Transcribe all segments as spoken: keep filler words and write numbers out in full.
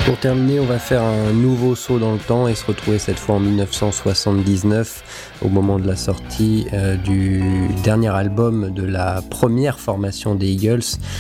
Pour terminer, on va faire un nouveau saut dans le temps et se retrouver cette fois en dix-neuf cent soixante-dix-neuf au moment de la sortie euh, du dernier album de la première formation des Eagles.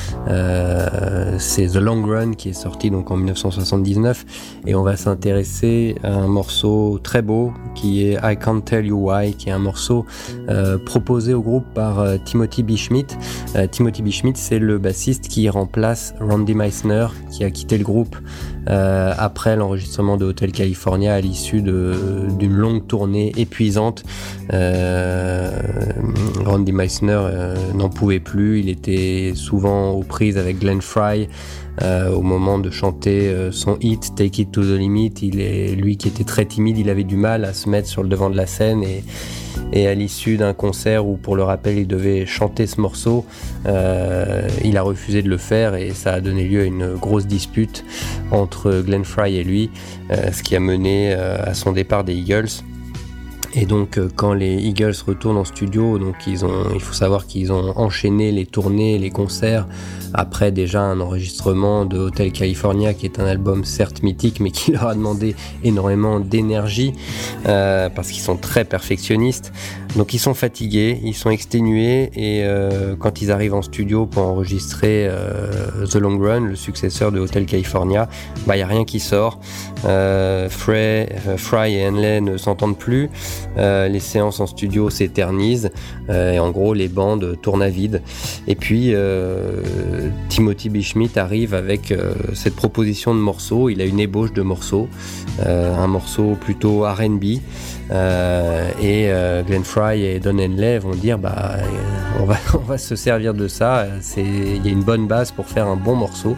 Euh, c'est The Long Run qui est sorti donc en dix-neuf cent soixante-dix-neuf et on va s'intéresser à un morceau très beau qui est I Can't Tell You Why, qui est un morceau euh, proposé au groupe par euh, Timothy B. Schmit. Euh, Timothy B. Schmit, c'est le bassiste qui remplace Randy Meisner qui a quitté le groupe Euh, après l'enregistrement de Hotel California à l'issue de, d'une longue tournée épuisante. Euh, Randy Meisner euh, n'en pouvait plus, il était souvent aux prises avec Glenn Frey euh, au moment de chanter euh, son hit Take It to the Limit. Il est, lui qui était très timide, il avait du mal à se mettre sur le devant de la scène et Et à l'issue d'un concert où, pour le rappel, il devait chanter ce morceau, euh, il a refusé de le faire et ça a donné lieu à une grosse dispute entre Glenn Frey et lui, euh, ce qui a mené euh, à son départ des Eagles. Et donc, euh, quand les Eagles retournent en studio, donc ils ont, il faut savoir qu'ils ont enchaîné les tournées, les concerts, après déjà un enregistrement de Hotel California, qui est un album certes mythique, mais qui leur a demandé énormément d'énergie, euh, parce qu'ils sont très perfectionnistes. Donc ils sont fatigués, ils sont exténués, et euh, quand ils arrivent en studio pour enregistrer euh, The Long Run, le successeur de Hotel California, bah, il n'y a rien qui sort. Euh, Frey, euh, Frey et Henley ne s'entendent plus. Euh, les séances en studio s'éternisent euh, et en gros les bandes tournent à vide. Et puis euh, Timothy B. Schmit arrive avec euh, cette proposition de morceaux. Il a une ébauche de morceaux, euh, un morceau plutôt R and B, euh, et euh, Glenn Frey et Don Henley vont dire bah euh, on va on va se servir de ça. C'est il y a une bonne base pour faire un bon morceau.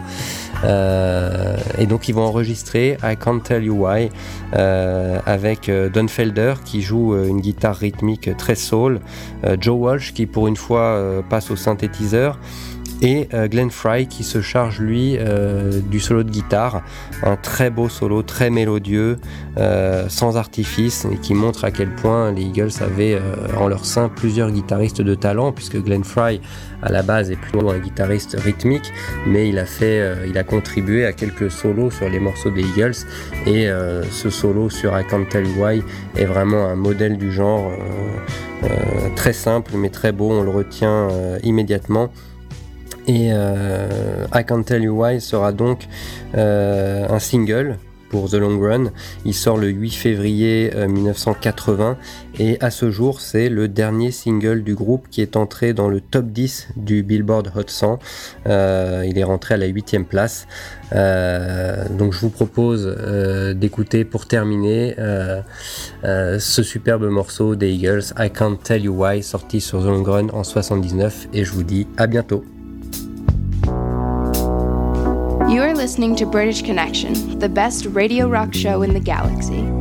Euh, et donc ils vont enregistrer I Can't Tell You Why euh, avec euh, Don Felder qui joue euh, une guitare rythmique très soul, euh, Joe Walsh qui pour une fois euh, passe au synthétiseur, et euh, Glenn Frey qui se charge lui euh, du solo de guitare, un très beau solo, très mélodieux, euh, sans artifice, et qui montre à quel point les Eagles avaient euh, en leur sein plusieurs guitaristes de talent, puisque Glenn Frey à la base est plutôt un guitariste rythmique, mais il a fait, euh, il a contribué à quelques solos sur les morceaux des Eagles, et euh, ce solo sur I Can't Tell You Why est vraiment un modèle du genre, euh, euh, très simple mais très beau, on le retient euh, immédiatement. Et euh, I Can't Tell You Why sera donc euh, un single pour The Long Run. Il sort le huit février euh, dix-neuf cent quatre-vingts et à ce jour c'est le dernier single du groupe qui est entré dans le top dix du Billboard Hot cent. Euh, il est rentré à la huitième place. Euh, donc je vous propose euh, d'écouter pour terminer euh, euh, ce superbe morceau des Eagles, I Can't Tell You Why, sorti sur The Long Run en soixante-dix-neuf, et je vous dis à bientôt. You are listening to British Connection, the best radio rock show in the galaxy.